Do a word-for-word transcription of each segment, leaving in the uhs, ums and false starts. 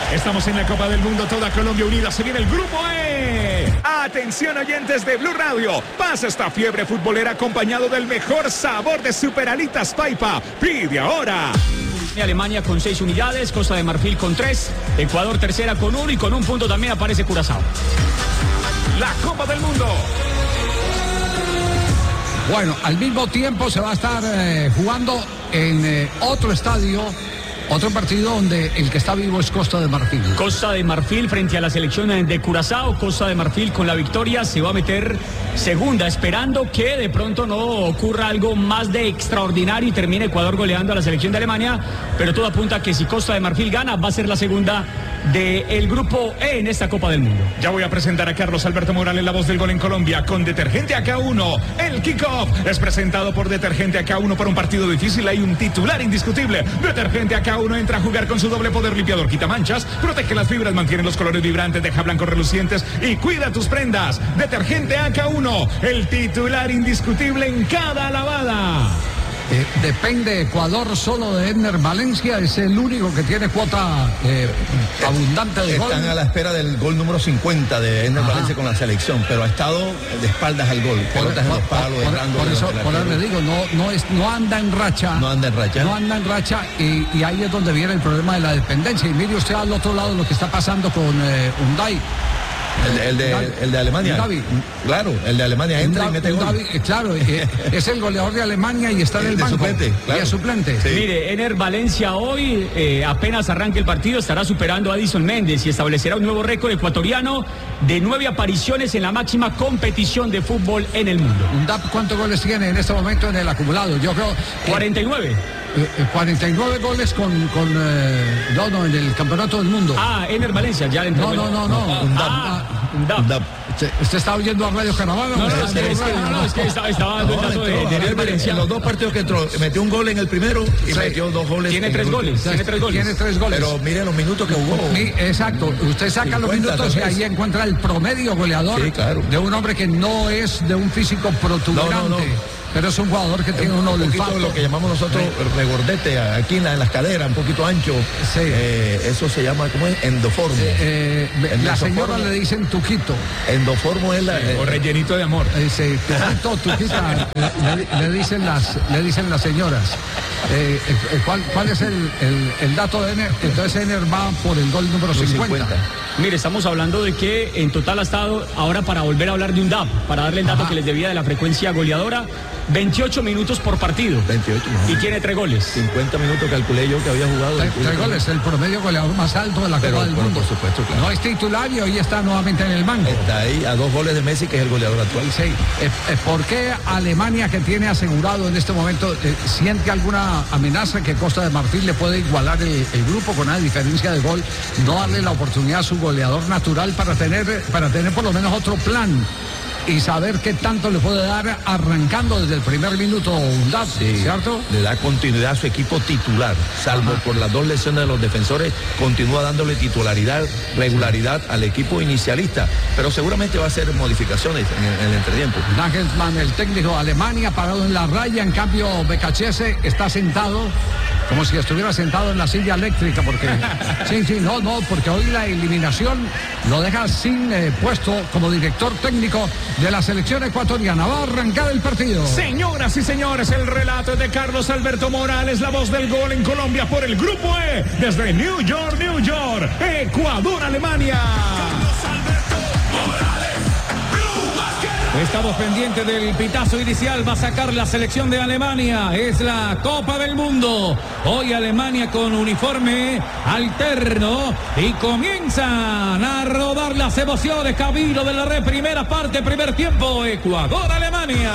Estamos en la Copa del Mundo, toda Colombia unida. Se viene el Grupo E. Atención, oyentes de Blue Radio. Pasa esta fiebre futbolera acompañado del mejor sabor de Superalitas Paipa. Pide ahora. Alemania con seis unidades, Costa de Marfil con tres, Ecuador tercera con uno y con un punto también aparece Curazao. La Copa del Mundo. Bueno, al mismo tiempo se va a estar eh, jugando en eh, otro estadio. Otro partido donde el que está vivo es Costa de Marfil. Costa de Marfil frente a la selección de Curazao. Costa de Marfil con la victoria se va a meter segunda, esperando que de pronto no ocurra algo más de extraordinario y termine Ecuador goleando a la selección de Alemania. Pero todo apunta a que si Costa de Marfil gana, va a ser la segunda del Grupo E en esta Copa del Mundo. Ya voy a presentar a Carlos Alberto Morales, la voz del gol en Colombia, con Detergente A K uno. El kickoff es presentado por Detergente A K uno para un partido difícil. Hay un titular indiscutible. Detergente A K uno entra a jugar con su doble poder limpiador, quita manchas, protege las fibras, mantiene los colores vibrantes, deja blancos relucientes y cuida tus prendas. Detergente A K uno, el titular indiscutible en cada lavada. Eh, depende Ecuador solo de Edner Valencia, es el único que tiene cuota eh, abundante de Están gol. Están a la espera del gol número cincuenta de Edner Valencia con la selección, pero ha estado de espaldas al gol, pelotas en los palos, errando. Por eso, por eso le digo, no, no, es, no anda en racha. No anda en racha. No anda en racha y, y ahí es donde viene el problema de la dependencia. Y mire usted al otro lado lo que está pasando con eh, Hyundai. El, el, de, el de Alemania. David. Claro, el de Alemania entra David, y mete gol. David, claro, eh, es el goleador de Alemania y está en el de banco. Suplente, claro. Y es suplente. Sí. Mire, Ener Valencia hoy, eh, apenas arranque el partido, estará superando a Adison Méndez y establecerá un nuevo récord ecuatoriano de nueve apariciones en la máxima competición de fútbol en el mundo. ¿Cuántos goles tiene en este momento en el acumulado? Yo creo... cuarenta y nueve. Eh, cuarenta y nueve goles con, con eh, no, no, en el campeonato del mundo. Ah, Ener Valencia, ya le No, no, no, no. Ah, Undab. ¿Usted está oyendo a Radio Caravana? No, no, no, es que, no, no, es que estaba, estaba dando el dato de, de Ener Valencia. En los dos partidos que entró, metió un gol en el primero y sí. metió dos goles. Tiene tres goles, tiene tres goles. Tiene tres goles. Pero mire los minutos que jugó. Sí, exacto. Usted saca los minutos y ahí encuentra el promedio goleador sí, claro. de un hombre que no es de un físico protuberante. No, no, no. Pero es un jugador que tiene un, un poquito de lo que llamamos nosotros regordete aquí en, la, en las caderas, un poquito ancho. Sí. Eh, eso se llama, ¿cómo es? Endoformo. Eh, eh, la señora le dicen tuquito. Endoformo es la... Eh, o rellenito de amor. Dice, tuquito, tuquita, le, le, dicen las, le dicen las señoras. Eh, eh, ¿cuál, ¿Cuál es el, el, el dato de Ener? Entonces Ener va por el gol número cincuenta. cincuenta. Mire, estamos hablando de que en total ha estado, ahora para volver a hablar de un D A P, para darle el dato Ajá. que les debía de la frecuencia goleadora, veintiocho minutos por partido. veintiocho. Y tiene tres goles. cincuenta minutos calculé yo que había jugado. Tres, tres goles, el promedio goleador más alto de la Copa del Mundo. Por supuesto, claro. No es titular y hoy está nuevamente en el banco. Está ahí a dos goles de Messi, que es el goleador actual. Sí. Eh, eh, ¿Por qué Alemania, que tiene asegurado en este momento, eh, siente alguna amenaza que Costa de Marfil le puede igualar el, el grupo con una diferencia de gol, no darle la oportunidad a su goleador natural para tener, para tener por lo menos otro plan? Y saber qué tanto le puede dar arrancando desde el primer minuto un D A P, sí, ¿cierto? Le da continuidad a su equipo titular, salvo Ajá. por las dos lesiones de los defensores, continúa dándole titularidad, regularidad al equipo inicialista, pero seguramente va a hacer modificaciones en el, en el entretiempo. Nagelsmann, el técnico de Alemania, parado en la raya, en cambio Becachese está sentado como si estuviera sentado en la silla eléctrica, porque sí, sí, no, no, porque hoy la eliminación lo deja sin eh, puesto como director técnico de la selección ecuatoriana. Va a arrancar el partido. Señoras y señores, el relato es de Carlos Alberto Morales, la voz del gol en Colombia por el Grupo E, desde New York, New York, Ecuador, Alemania. Carlos Alberto Morales. Estamos pendientes del pitazo inicial, va a sacar la selección de Alemania, es la Copa del Mundo. Hoy Alemania con uniforme alterno y comienzan a rodar las emociones. Camilo de la red, primera parte, primer tiempo, Ecuador, Alemania.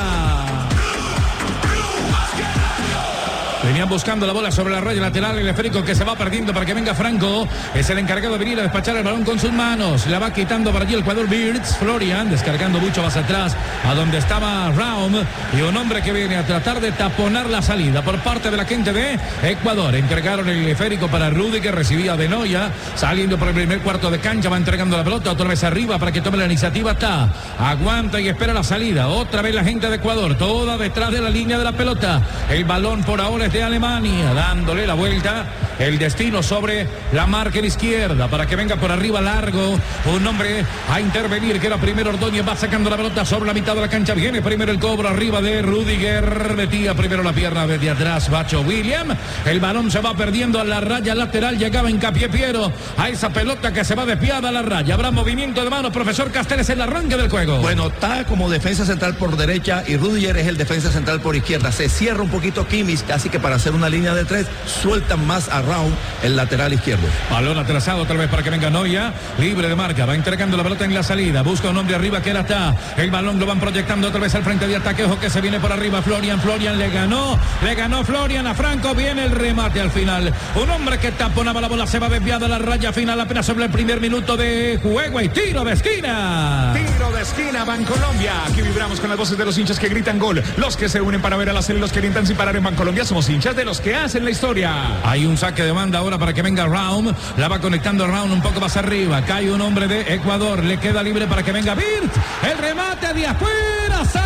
Venían buscando la bola sobre la raya lateral, el esférico que se va perdiendo para que venga Franco. Es el encargado de venir a despachar el balón con sus manos. La va quitando para allí el jugador Birds. Florian descargando mucho más atrás a donde estaba Raum. Y un hombre que viene a tratar de taponar la salida por parte de la gente de Ecuador. Encargaron el esférico para Rudy, que recibía de Noya. Saliendo por el primer cuarto de cancha, va entregando la pelota otra vez arriba para que tome la iniciativa. Está, aguanta y espera la salida. Otra vez la gente de Ecuador, toda detrás de la línea de la pelota. El balón por ahora es de Alemania, dándole la vuelta. El destino sobre la marca en izquierda para que venga por arriba largo. Un hombre a intervenir que era primero Ordóñez. Va sacando la pelota sobre la mitad de la cancha. Viene primero el cobro arriba de Rudiger. Metía primero la pierna desde atrás Bacho William. El balón se va perdiendo a la raya lateral. Llegaba Hincapié Piero a esa pelota que se va desviada a la raya. Habrá movimiento de manos. Profesor Casteles, el arranque del juego. Bueno, está como defensa central por derecha y Rudiger es el defensa central por izquierda. Se cierra un poquito Kimmich, casi que para hacer una línea de tres. Sueltan más a Raúl, el lateral izquierdo. Balón atrasado otra vez para que venga Neuer, libre de marca, va entregando la pelota en la salida, busca un hombre arriba que era está, el balón lo van proyectando otra vez al frente de ataque, ojo que se viene por arriba Florian, Florian le ganó, le ganó Florian a Franco, viene el remate al final, un hombre que taponaba la bola, se va desviada a la raya final apenas sobre el primer minuto de juego y tiro de esquina. Tiro de esquina, Bancolombia. Aquí vibramos con las voces de los hinchas que gritan gol, los que se unen para ver a la serie, los que gritan sin parar en Bancolombia, somos hinchas de los que hacen la historia. Hay un saque de banda ahora para que venga Raum, la va conectando Raum un poco más arriba, cae un hombre de Ecuador, le queda libre para que venga Bird, el remate de afuera.